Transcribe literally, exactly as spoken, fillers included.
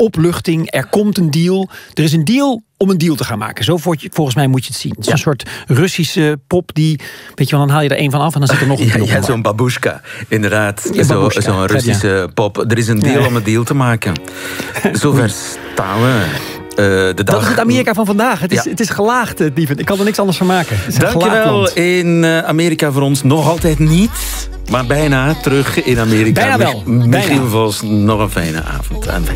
opluchting, er komt een deal. Er is een deal om een deal te gaan maken. Zo volgens mij moet je het zien. Het is ja. een soort Russische pop die, weet je wel, dan haal je er één van af en dan zit er nog een ja, deal ja, op. zo'n babushka, inderdaad. Ja, zo, babushka. zo'n Russische ja. pop. Er is een deal ja. om een deal te maken. Zover staan we. Uh, de dag... Dat is het Amerika van vandaag. Het is, ja. het is gelaagd, Lieven. Ik kan er niks anders van maken. Dankjewel in uh, Amerika voor ons. Nog altijd niet, maar bijna terug in Amerika. Bijna wel. Michiel Vos, nog een fijne avond.